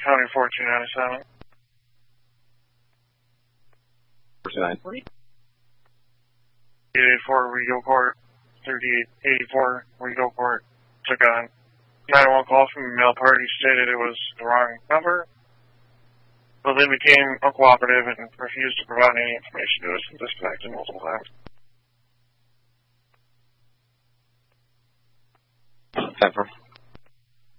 County 4297. 429. 884 Regal Court, 3884 Regal Court, took a 911 call from a male party, stated it was the wrong number, but they became uncooperative and refused to provide any information to us and disconnected multiple times. 10-4.